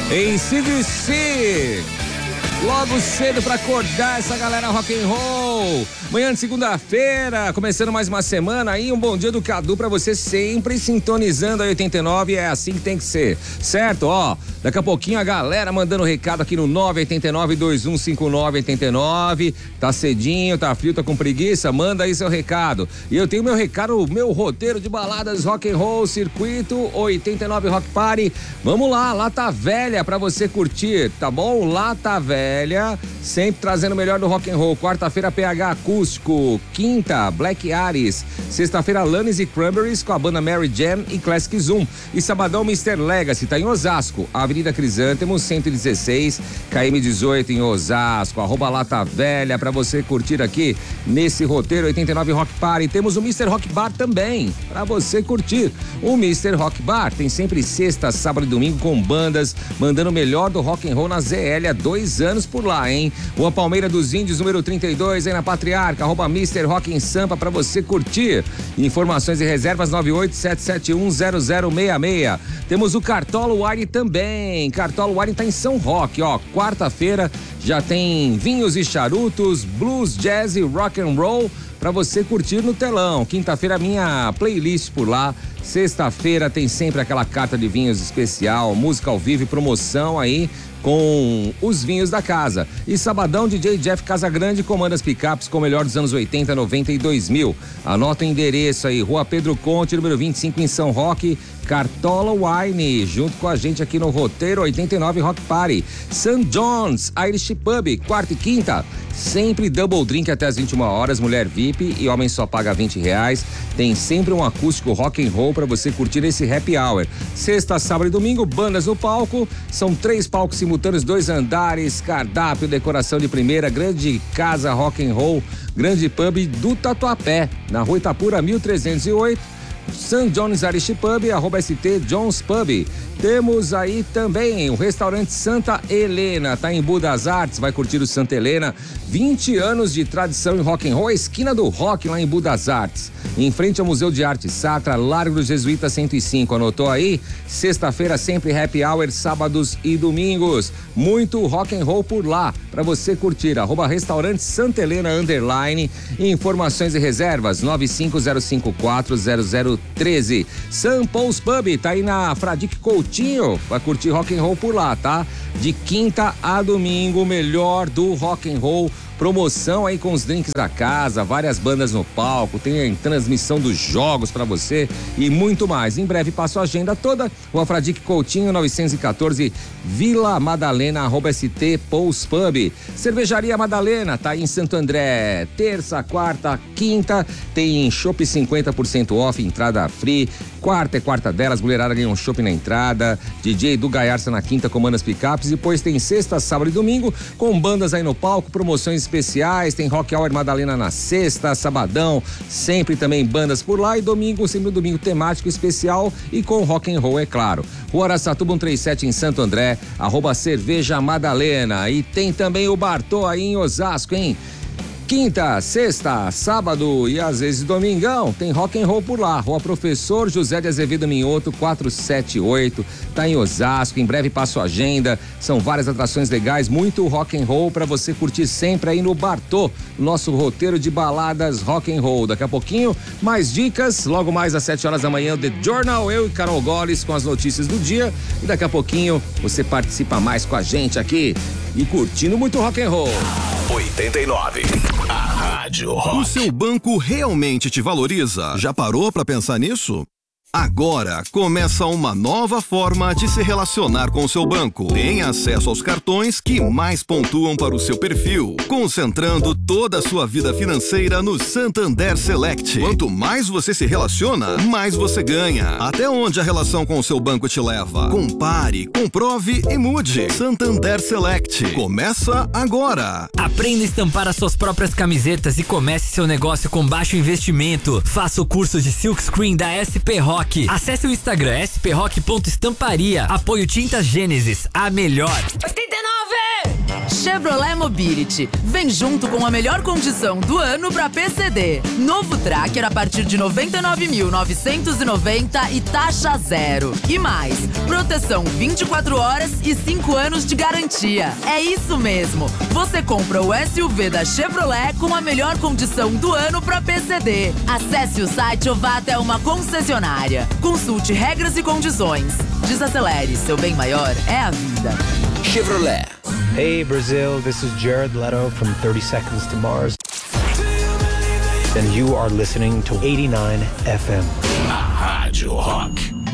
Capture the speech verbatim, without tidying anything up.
Em C D C. Logo cedo pra acordar essa galera rock and roll. Manhã de segunda-feira, começando mais uma semana aí, um bom dia do Cadu pra você sempre sintonizando a oitenta e nove, é assim que tem que ser, certo? Ó, daqui a pouquinho a galera mandando recado aqui no nove oito nove, dois um cinco nove, oito nove. Tá cedinho, tá frio, tá com preguiça? Manda aí seu recado. E eu tenho meu recado, o meu roteiro de baladas rock and roll, circuito oitenta e nove Rock Party. Vamos lá, Lata Velha pra você curtir, tá bom? Lata Velha, sempre trazendo o melhor do rock and roll. Quarta-feira P H Acústico, quinta Black Ares, sexta-feira Alanis e Cranberries com a banda Mary Jam e Classic Zoom. E sabadão mister Legacy, tá em Osasco, Avenida Crisântemo, cento e dezesseis, K M dezoito em Osasco. Arroba Lata Velha pra você curtir aqui nesse roteiro oitenta e nove Rock Party. Temos o mister Rock Bar também, pra você curtir. O mister Rock Bar tem sempre sexta, sábado e domingo com bandas, mandando o melhor do rock and roll na Z L há dois anos por lá, hein? Rua Palmeira dos Índios, número trinta e dois, aí na Patriarca, arroba mister Rock em Sampa pra você curtir. Informações e reservas nove oito sete sete um zero zero seis seis. Temos o Cartola Wine também. Cartola Wine tá em São Roque, ó. Quarta-feira já tem vinhos e charutos, blues, jazz e rock and roll pra você curtir no telão. Quinta-feira minha playlist por lá. Sexta-feira tem sempre aquela carta de vinhos especial, música ao vivo e promoção aí com os vinhos da casa. E sabadão, D J Jeff Casagrande comanda as picapes com o melhor dos anos oitenta, noventa e dois mil. Anota o endereço aí, Rua Pedro Conte, número vinte e cinco em São Roque. Cartola Wine, junto com a gente aqui no roteiro oitenta e nove Rock Party. Saint John's Irish Pub, quarta e quinta, sempre double drink até as vinte e uma horas, mulher V I P e homem só paga vinte reais. Tem sempre um acústico rock and roll para você curtir esse happy hour. Sexta, sábado e domingo, bandas no palco, são três palcos simultâneos, dois andares, cardápio, decoração de primeira, grande casa rock and roll, grande pub do Tatuapé, na Rua Itapura mil trezentos e oito. Saint John's Irish Pub, arroba S T John's Pub. Temos aí também o restaurante Santa Helena, tá em Budas Artes, vai curtir o Santa Helena, vinte anos de tradição em rock and roll, a esquina do rock lá em Budas Artes, em frente ao Museu de Arte Sacra, Largo do Jesuíta cento e cinco, anotou aí? Sexta-feira sempre happy hour, sábados e domingos, muito rock and roll por lá, pra você curtir, arroba restaurante Santa Helena, underline, informações e reservas, nove cinco zero cinco quatro zero zero um três. Sam Paul's Pub, tá aí na Fradique Coutinho, vai curtir rock and roll por lá, tá? De quinta a domingo, melhor do rock and roll, promoção aí com os drinks da casa, várias bandas no palco, tem a transmissão dos jogos pra você e muito mais. Em breve passo a agenda toda, Rua Fradique Coutinho, novecentos e quatorze, Vila Madalena, arroba S T Paul's Pub. Cervejaria Madalena, tá aí em Santo André, terça, quarta, quinta, tem chopp cinquenta por cento off, entrada free, quarta é quarta delas, mulherada ganha um chopp na entrada, D J do Gaiarça na quinta comanda as picapes, depois tem sexta, sábado e domingo, com bandas aí no palco, promoções especiais, tem Rock Hour Madalena na sexta, sabadão, sempre também bandas por lá, e domingo, sempre um domingo temático especial e com rock and roll, é claro. Rua Araçatuba cento e trinta e sete em Santo André, arroba Cerveja Madalena. E tem também o Bartô aí em Osasco, hein? Quinta, sexta, sábado e às vezes domingão, tem rock and roll por lá. Rua Professor José de Azevedo Minhoto, quatrocentos e setenta e oito, tá em Osasco. Em breve passo a agenda, são várias atrações legais, muito rock and roll pra você curtir sempre aí no Bartô, nosso roteiro de baladas rock and roll. Daqui a pouquinho, mais dicas, logo mais às sete horas da manhã, The Journal, eu e Carol Goles com as notícias do dia, e daqui a pouquinho você participa mais com a gente aqui e curtindo muito rock and roll. oitenta e nove, a Rádio Rock. O seu banco realmente te valoriza? Já parou pra pensar nisso? Agora começa uma nova forma de se relacionar com o seu banco. Tenha acesso aos cartões que mais pontuam para o seu perfil, concentrando toda a sua vida financeira no Santander Select. Quanto mais você se relaciona, mais você ganha. Até onde a relação com o seu banco te leva? Compare, comprove e mude. Santander Select. Começa agora. Aprenda a estampar as suas próprias camisetas e comece seu negócio com baixo investimento. Faça o curso de Silkscreen da S P Rock. Acesse o Instagram s p rock ponto estamparia. Apoio Tintas Gênesis, a melhor. oitenta e nove! Chevrolet Mobility. Vem junto com a melhor condição do ano para P C D. Novo Tracker a partir de noventa e nove mil novecentos e noventa e taxa zero. E mais, proteção vinte e quatro horas e cinco anos de garantia. É isso mesmo. Você compra o S U V da Chevrolet com a melhor condição do ano para P C D. Acesse o site ou vá até uma concessionária. Consulte regras e condições. Desacelere, seu bem maior é a vida. Chevrolet. Hey Brazil, this is Jared Leto from thirty seconds to Mars. And you are listening to eighty-nine F M. A Rádio Rock.